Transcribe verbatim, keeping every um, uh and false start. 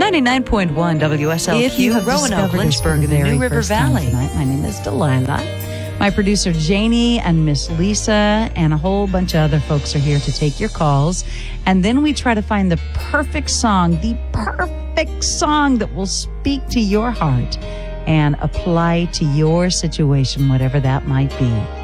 ninety-nine point one W S L Q, If you have Roanoke, discovered us for Lynchburg, the and the very New River first time Valley. tonight, my name is Delilah. My producer Janie and Miss Lisa and a whole bunch of other folks are here to take your calls. And then we try to find the perfect song, the perfect song that will speak to your heart and apply to your situation, whatever that might be.